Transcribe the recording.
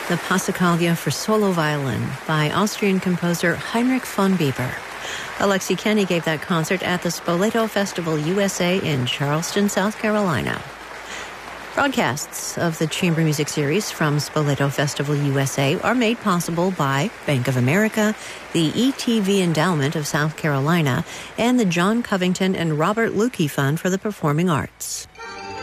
the Passacaglia for solo violin by Austrian composer Heinrich von Bieber. Alexi Kenny gave that concert at the Spoleto Festival USA in Charleston, South Carolina. Broadcasts of the Chamber Music Series from Spoleto Festival USA are made possible by Bank of America, the ETV Endowment of South Carolina, and the John Covington and Robert Lukey Fund for the Performing Arts.